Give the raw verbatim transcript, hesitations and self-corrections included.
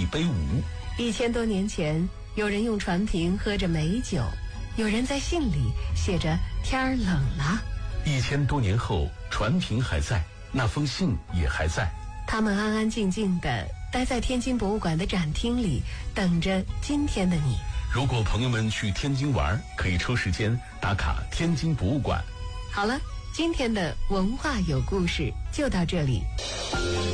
杯无。 一千多年前，有人用船瓶喝着美酒，有人在信里写着天儿冷了。 一千多年后，船瓶还在，那封信也还在。 他们安安静静地待在天津博物馆的展厅里，等着今天的你。 如果朋友们去天津玩，可以抽时间打卡天津博物馆。 好了，今天的文化有故事就到这里。